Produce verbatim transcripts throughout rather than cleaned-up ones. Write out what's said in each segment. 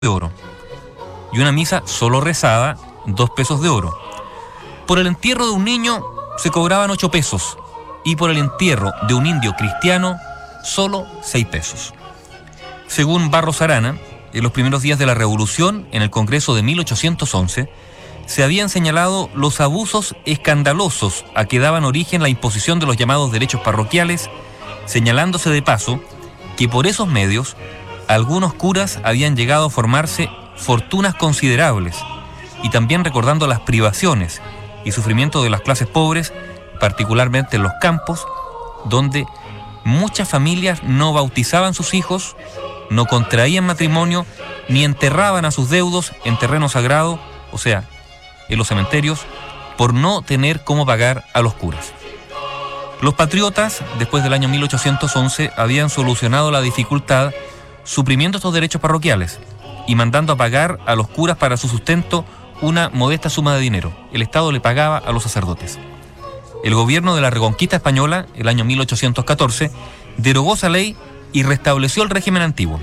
de oro. Y una misa solo rezada, dos pesos de oro. Por el entierro de un niño se cobraban ocho pesos. Y por el entierro de un indio cristiano, solo seis pesos. Según Barros Arana, en los primeros días de la Revolución, en el Congreso de mil ochocientos once, se habían señalado los abusos escandalosos a que daban origen la imposición de los llamados derechos parroquiales, señalándose de paso que por esos medios algunos curas habían llegado a formarse fortunas considerables, y también recordando las privaciones y sufrimiento de las clases pobres, particularmente en los campos, donde muchas familias no bautizaban sus hijos, no contraían matrimonio, ni enterraban a sus deudos en terreno sagrado, o sea, en los cementerios, por no tener cómo pagar a los curas. Los patriotas, después del año mil ochocientos once, habían solucionado la dificultad suprimiendo estos derechos parroquiales y mandando a pagar a los curas para su sustento una modesta suma de dinero. El Estado le pagaba a los sacerdotes. El gobierno de la Reconquista Española, el año mil ochocientos catorce, derogó esa ley y restableció el régimen antiguo.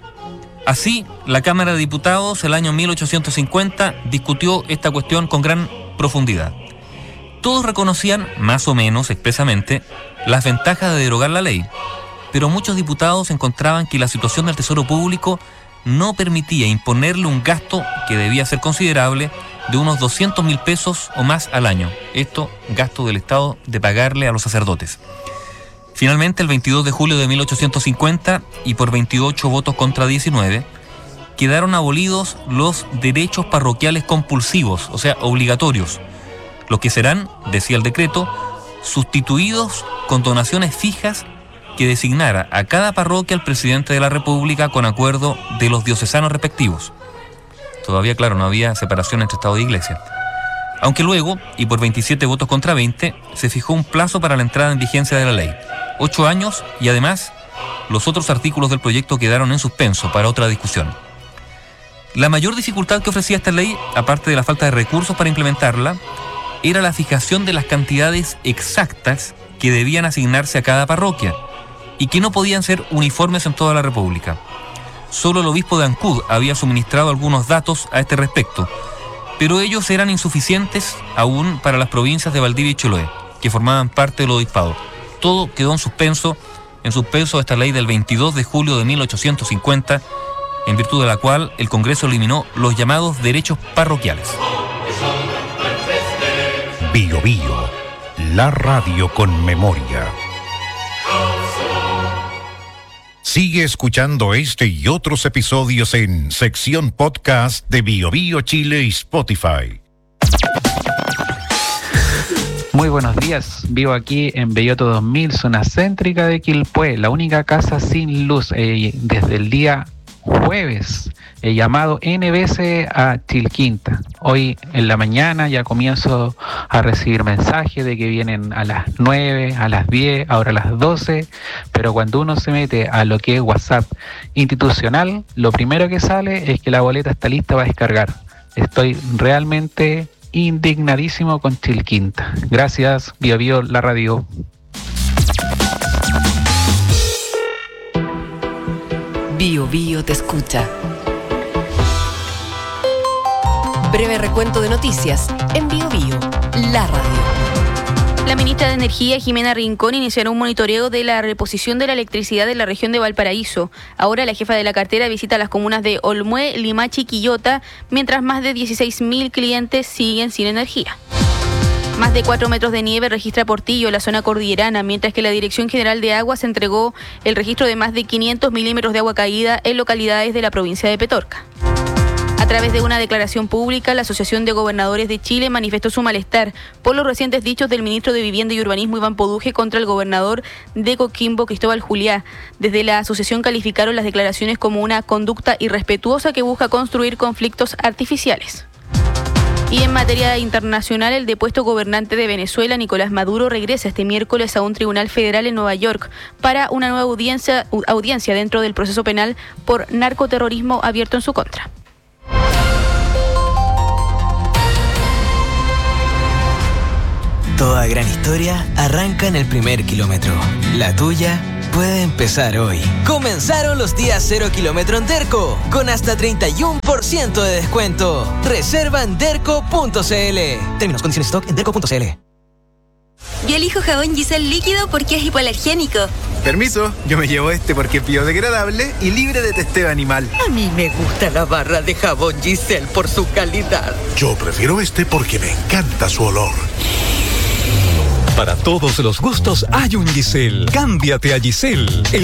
Así, la Cámara de Diputados, el año mil ochocientos cincuenta, discutió esta cuestión con gran profundidad. Todos reconocían, más o menos expresamente, las ventajas de derogar la ley, pero muchos diputados encontraban que la situación del Tesoro Público no permitía imponerle un gasto que debía ser considerable de unos doscientos mil pesos o más al año. Esto, gasto del Estado de pagarle a los sacerdotes. Finalmente, el veintidós de julio de mil ochocientos cincuenta, y por veintiocho votos contra diecinueve, quedaron abolidos los derechos parroquiales compulsivos, o sea, obligatorios, los que serán, decía el decreto, sustituidos con donaciones fijas que designara a cada parroquia el presidente de la República con acuerdo de los diocesanos respectivos. Todavía, claro, no había separación entre Estado e Iglesia. Aunque luego, y por veintisiete votos contra veinte, se fijó un plazo para la entrada en vigencia de la ley. Ocho años, y además, los otros artículos del proyecto quedaron en suspenso para otra discusión. La mayor dificultad que ofrecía esta ley, aparte de la falta de recursos para implementarla, era la fijación de las cantidades exactas que debían asignarse a cada parroquia y que no podían ser uniformes en toda la República. Solo el obispo de Ancud había suministrado algunos datos a este respecto, pero ellos eran insuficientes aún para las provincias de Valdivia y Chiloé, que formaban parte del obispado. Todo quedó en suspenso, en suspenso esta ley del veintidós de julio de mil ochocientos cincuenta, en virtud de la cual el Congreso eliminó los llamados derechos parroquiales. Bio Bio, la radio con memoria. Sigue escuchando este y otros episodios en sección podcast de Bio Bio Chile y Spotify. Muy buenos días, vivo aquí en Belloto dos mil, zona céntrica de Quilpué, la única casa sin luz eh, desde el día jueves, he llamado N veces a Chilquinta. Hoy en la mañana ya comienzo a recibir mensajes de que vienen a las nueve, a las diez, ahora a las doce, pero cuando uno se mete a lo que es WhatsApp institucional, lo primero que sale es que la boleta está lista para descargar. Estoy realmente indignadísimo con Chilquinta. Gracias, Bio Bio, la radio. Bio Bio te escucha. Breve recuento de noticias en Bio Bio, la radio. La ministra de Energía, Jimena Rincón, iniciará un monitoreo de la reposición de la electricidad en la región de Valparaíso. Ahora la jefa de la cartera visita las comunas de Olmué, Limache y Quillota, mientras más de dieciséis mil clientes siguen sin energía. Más de cuatro metros de nieve registra Portillo, en la zona cordillerana, mientras que la Dirección General de Aguas entregó el registro de más de quinientos milímetros de agua caída en localidades de la provincia de Petorca. A través de una declaración pública, la Asociación de Gobernadores de Chile manifestó su malestar por los recientes dichos del ministro de Vivienda y Urbanismo, Iván Poduje, contra el gobernador de Coquimbo, Cristóbal Juliá. Desde la asociación calificaron las declaraciones como una conducta irrespetuosa que busca construir conflictos artificiales. Y en materia internacional, el depuesto gobernante de Venezuela, Nicolás Maduro, regresa este miércoles a un tribunal federal en Nueva York para una nueva audiencia, audiencia dentro del proceso penal por narcoterrorismo abierto en su contra. Toda gran historia arranca en el primer kilómetro. La tuya puede empezar hoy. Comenzaron los días cero kilómetro en Derco, con hasta treinta y uno por ciento de descuento. Reserva en derco punto c l. Términos, condiciones, stock en derco punto c l. Yo elijo jabón Giselle líquido porque es hipoalergénico. Permiso, yo me llevo este porque es biodegradable y libre de testeo animal. A mí me gusta la barra de jabón Giselle por su calidad. Yo prefiero este porque me encanta su olor. Para todos los gustos hay un Giselle. Cámbiate a Giselle.